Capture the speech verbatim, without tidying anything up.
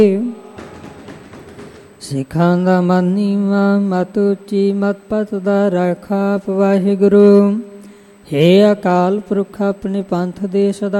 ਸਿੱਖਾਂ ਦਾ ਮਨ ਨੀਵਾਂ, ਮਤ ਉੱਚੀ, ਮਤ ਪਤ ਦਾ ਰਾਖਾ ਆਪ ਵਾਹਿਗੁਰੂ। ਹੇ ਅਕਾਲ ਪੁਰਖ ਆਪਣੇ ਪੰਥ ਦੇ ਸਦਾ